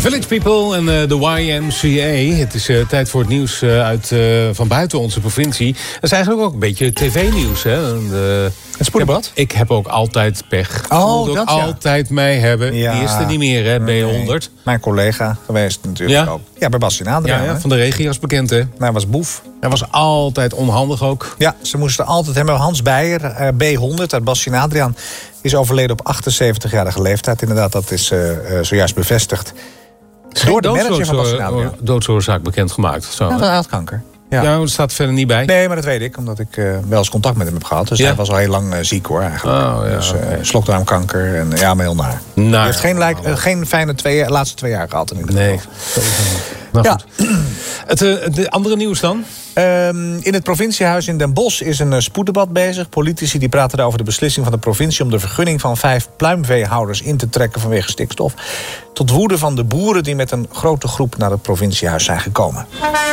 Village People en de YMCA. Het is tijd voor het nieuws van buiten onze provincie. Dat is eigenlijk ook een beetje tv-nieuws. Het spoeddebat? Ik heb ook altijd pech. Oh, moet dat ook altijd mij hebben. Ja. Die is er niet meer, hè, B100. Mijn collega geweest natuurlijk ook. Ja, bij Bas en Adriaan. Ja, van de regias bekend, hè? Hij was boef. Hij was altijd onhandig ook. Ja, ze moesten altijd hebben. Hans Beijer, B100 uit Bas en Adriaan, is overleden op 78-jarige leeftijd. Inderdaad, dat is zojuist bevestigd. Door de manager van Bas en Adriaan. Doodsoorzaak bekendgemaakt. Zo. Ja, hij had kanker. Ja, dat staat verder niet bij. Nee, maar dat weet ik, omdat ik wel eens contact met hem heb gehad. Dus hij was al heel lang ziek, hoor, eigenlijk. Dus slokdarmkant en maar heel naar. Hij heeft geen fijne laatste 2 jaar gehad in ieder geval. Nee. Nou, goed. Het andere nieuws dan? In het provinciehuis in Den Bosch is een spoeddebat bezig. Politici die praten over de beslissing van de provincie om de vergunning van 5 pluimveehouders in te trekken vanwege stikstof. Tot woede van de boeren die met een grote groep naar het provinciehuis zijn gekomen.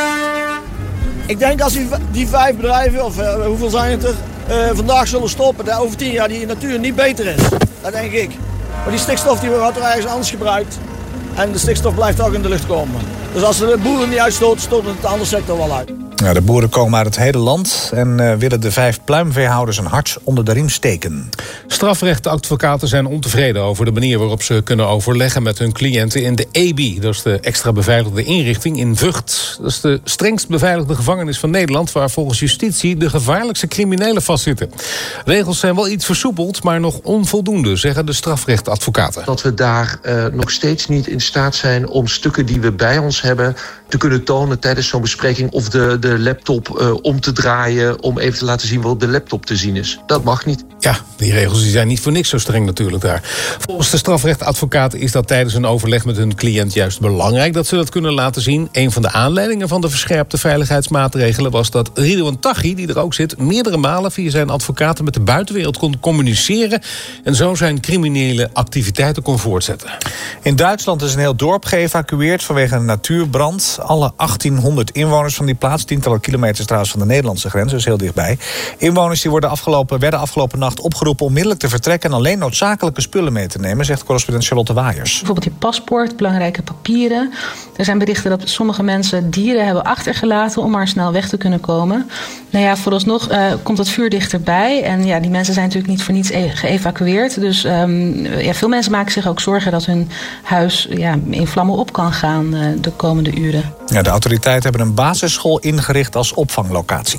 Ik denk als die 5 bedrijven, of hoeveel zijn het er, vandaag zullen stoppen, dat over 10 jaar die natuur niet beter is. Dat denk ik. Maar die stikstof die wordt er ergens anders gebruikt. En de stikstof blijft ook in de lucht komen. Dus als de boeren niet uitstoten, stoten het de andere sector wel uit. Ja, de boeren komen uit het hele land en willen de 5 pluimveehouders een hart onder de riem steken. Strafrechtadvocaten zijn ontevreden over de manier waarop ze kunnen overleggen met hun cliënten in de EBI. Dat is de extra beveiligde inrichting in Vught. Dat is de strengst beveiligde gevangenis van Nederland, waar volgens justitie de gevaarlijkste criminelen vastzitten. Regels zijn wel iets versoepeld, maar nog onvoldoende, zeggen de strafrechtadvocaten. Dat we daar nog steeds niet in staat zijn om stukken die we bij ons hebben te kunnen tonen tijdens zo'n bespreking, of de laptop om te draaien om even te laten zien wat op de laptop te zien is. Dat mag niet. Ja, die regels die zijn niet voor niks zo streng natuurlijk daar. Volgens de strafrechtadvocaten is dat tijdens een overleg met hun cliënt juist belangrijk dat ze dat kunnen laten zien. Een van de aanleidingen van de verscherpte veiligheidsmaatregelen was dat Ridouan Taghi, die er ook zit, meerdere malen via zijn advocaten met de buitenwereld kon communiceren en zo zijn criminele activiteiten kon voortzetten. In Duitsland is een heel dorp geëvacueerd vanwege een natuurbrand. Alle 1800 inwoners van die plaats, tientallen kilometers trouwens van de Nederlandse grens, dus heel dichtbij. Inwoners die werden afgelopen nacht opgeroepen onmiddellijk te vertrekken en alleen noodzakelijke spullen mee te nemen, zegt correspondent Charlotte Waaiers. Bijvoorbeeld je paspoort, belangrijke papieren. Er zijn berichten dat sommige mensen dieren hebben achtergelaten om maar snel weg te kunnen komen. Nou ja, vooralsnog komt het vuur dichterbij. En ja, die mensen zijn natuurlijk niet voor niets geëvacueerd. Dus veel mensen maken zich ook zorgen dat hun huis in vlammen op kan gaan de komende uren. Ja, de autoriteiten hebben een basisschool ingericht als opvanglocatie.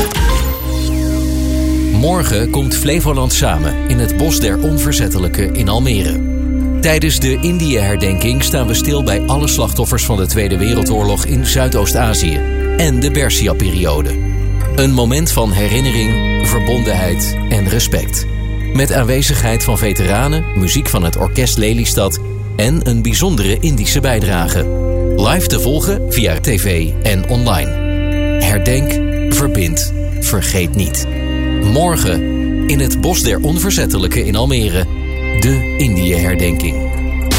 Morgen komt Flevoland samen in het Bos der Onverzettelijken in Almere. Tijdens de Indië-herdenking staan we stil bij alle slachtoffers van de Tweede Wereldoorlog in Zuidoost-Azië en de Persia-periode. Een moment van herinnering, verbondenheid en respect. Met aanwezigheid van veteranen, muziek van het Orkest Lelystad en een bijzondere Indische bijdrage. Live te volgen via tv en online. Herdenk, verbind, vergeet niet. Morgen in het Bos der Onverzettelijken in Almere. De Indië-herdenking.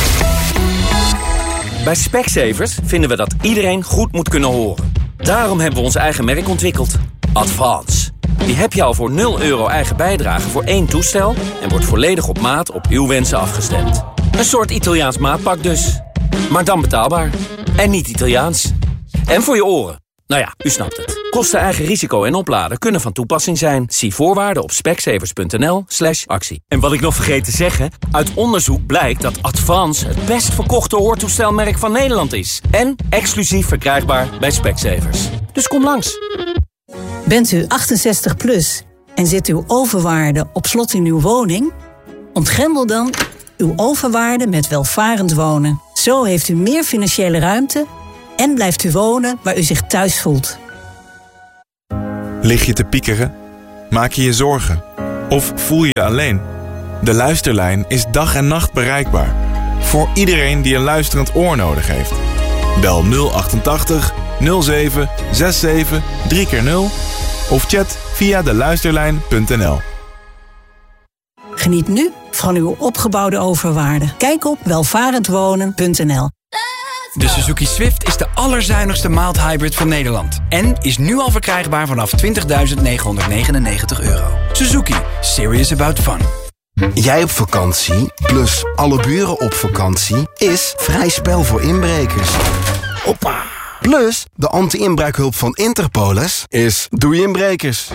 Bij Specsavers vinden we dat iedereen goed moet kunnen horen. Daarom hebben we ons eigen merk ontwikkeld. Advance. Die heb je al voor €0 eigen bijdrage voor 1 toestel en wordt volledig op maat op uw wensen afgestemd. Een soort Italiaans maatpak dus. Maar dan betaalbaar. En niet Italiaans. En voor je oren. Nou ja, u snapt het. Kosten, eigen risico en opladen kunnen van toepassing zijn. Zie voorwaarden op specsavers.nl/actie. En wat ik nog vergeet te zeggen, uit onderzoek blijkt dat Advance het best verkochte hoortoestelmerk van Nederland is. En exclusief verkrijgbaar bij Specsavers. Dus kom langs. Bent u 68 plus en zit uw overwaarde op slot in uw woning? Ontgrendel dan uw overwaarde met welvarend wonen. Zo heeft u meer financiële ruimte en blijft u wonen waar u zich thuis voelt. Lig je te piekeren? Maak je je zorgen? Of voel je je alleen? De Luisterlijn is dag en nacht bereikbaar. Voor iedereen die een luisterend oor nodig heeft. Bel 088 07 67 3x0 of chat via deluisterlijn.nl. Geniet nu van uw opgebouwde overwaarde. Kijk op welvarendwonen.nl. De Suzuki Swift is de allerzuinigste mild hybrid van Nederland. En is nu al verkrijgbaar vanaf €20.999. Suzuki. Serious about fun. Jij op vakantie, plus alle buren op vakantie, is vrij spel voor inbrekers. Hoppa! Plus, de anti-inbraakhulp van Interpolis is doei inbrekers.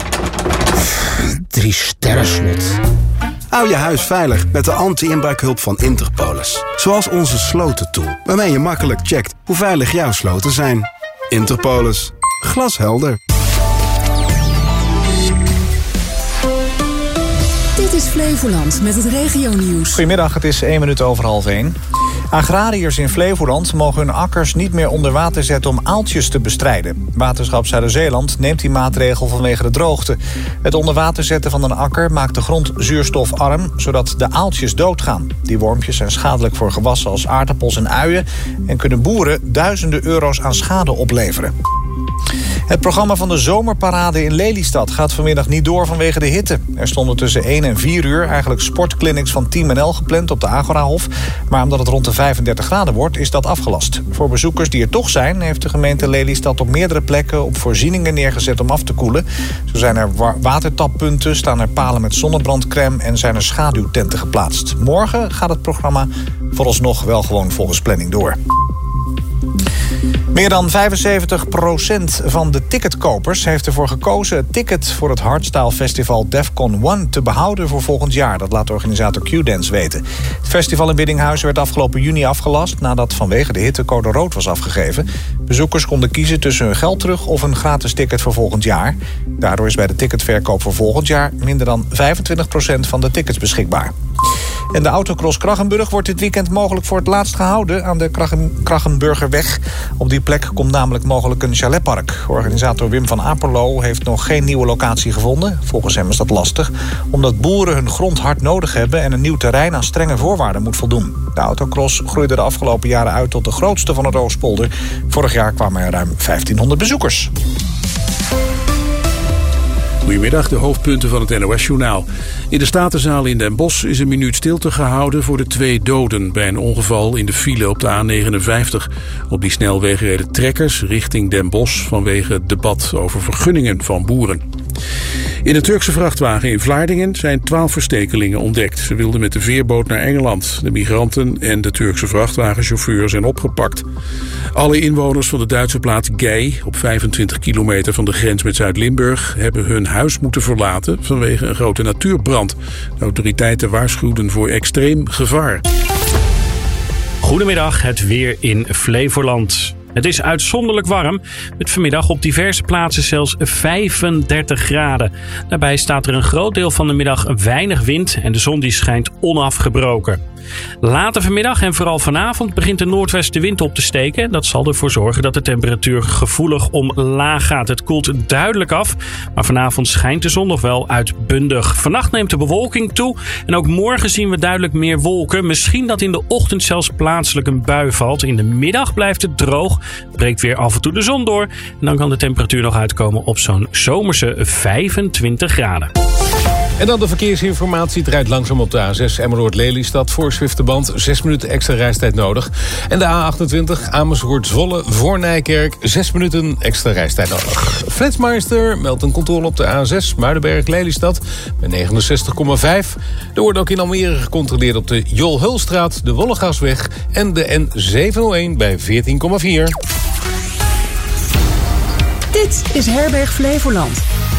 3 sterren slot. Hou je huis veilig met de anti-inbraakhulp van Interpolis. Zoals onze slotentool, waarmee je makkelijk checkt hoe veilig jouw sloten zijn. Interpolis. Glashelder. Dit is Flevoland met het regionieuws. Goedemiddag, het is 1:01. Agrariërs in Flevoland mogen hun akkers niet meer onder water zetten om aaltjes te bestrijden. Waterschap Zuider-Zeeland neemt die maatregel vanwege de droogte. Het onder water zetten van een akker maakt de grond zuurstofarm, zodat de aaltjes doodgaan. Die wormpjes zijn schadelijk voor gewassen als aardappels en uien en kunnen boeren duizenden euro's aan schade opleveren. Het programma van de zomerparade in Lelystad gaat vanmiddag niet door vanwege de hitte. Er stonden tussen 1 en 4 uur eigenlijk sportclinics van Team NL gepland op de Agorahof. Maar omdat het rond de 35 graden wordt, is dat afgelast. Voor bezoekers die er toch zijn, heeft de gemeente Lelystad op meerdere plekken op voorzieningen neergezet om af te koelen. Zo zijn er watertappunten, staan er palen met zonnebrandcrème en zijn er schaduwtenten geplaatst. Morgen gaat het programma vooralsnog wel gewoon volgens planning door. Meer dan 75% van de ticketkopers heeft ervoor gekozen het ticket voor het Hardstyle Festival Defcon 1 te behouden voor volgend jaar. Dat laat organisator Q-Dance weten. Het festival in Biddinghuizen werd afgelopen juni afgelast nadat vanwege de hitte code rood was afgegeven. Bezoekers konden kiezen tussen hun geld terug of een gratis ticket voor volgend jaar. Daardoor is bij de ticketverkoop voor volgend jaar minder dan 25% van de tickets beschikbaar. En de autocross Kraggenburg wordt dit weekend mogelijk voor het laatst gehouden aan de Kraggenburgerweg. Op die plek komt namelijk mogelijk een chaletpark. Organisator Wim van Aperlo heeft nog geen nieuwe locatie gevonden. Volgens hem is dat lastig, omdat boeren hun grond hard nodig hebben en een nieuw terrein aan strenge voorwaarden moet voldoen. De autocross groeide de afgelopen jaren uit tot de grootste van het Oostpolder. Vorig jaar kwamen er ruim 1500 bezoekers. Goedemiddag, de hoofdpunten van het NOS-journaal. In de Statenzaal in Den Bosch is een minuut stilte gehouden voor de 2 doden bij een ongeval in de file op de A59. Op die snelweg reden trekkers richting Den Bosch vanwege het debat over vergunningen van boeren. In een Turkse vrachtwagen in Vlaardingen zijn 12 verstekelingen ontdekt. Ze wilden met de veerboot naar Engeland. De migranten en de Turkse vrachtwagenchauffeur zijn opgepakt. Alle inwoners van de Duitse plaats Gey, op 25 kilometer van de grens met Zuid-Limburg, hebben hun huis moeten verlaten vanwege een grote natuurbrand. De autoriteiten waarschuwden voor extreem gevaar. Goedemiddag, het weer in Flevoland. Het is uitzonderlijk warm, met vanmiddag op diverse plaatsen zelfs 35 graden. Daarbij staat er een groot deel van de middag weinig wind en de zon die schijnt onafgebroken. Later vanmiddag en vooral vanavond begint de noordwestenwind op te steken. Dat zal ervoor zorgen dat de temperatuur gevoelig omlaag gaat. Het koelt duidelijk af, maar vanavond schijnt de zon nog wel uitbundig. Vannacht neemt de bewolking toe en ook morgen zien we duidelijk meer wolken. Misschien dat in de ochtend zelfs plaatselijk een bui valt. In de middag blijft het droog, breekt weer af en toe de zon door. En dan kan de temperatuur nog uitkomen op zo'n zomerse 25 graden. En dan de verkeersinformatie. Het rijdt langzaam op de A6 Emmeloord-Lelystad. Voor Zwifterband 6 minuten extra reistijd nodig. En de A28 Amersfoort-Zwolle voor Nijkerk 6 minuten extra reistijd nodig. Flitsmeister meldt een controle op de A6 Muidenberg-Lelystad bij 69,5. Er wordt ook in Almere gecontroleerd op de Jol-Hulstraat, de Wollegasweg en de N701 bij 14,4. Dit is Herberg Flevoland.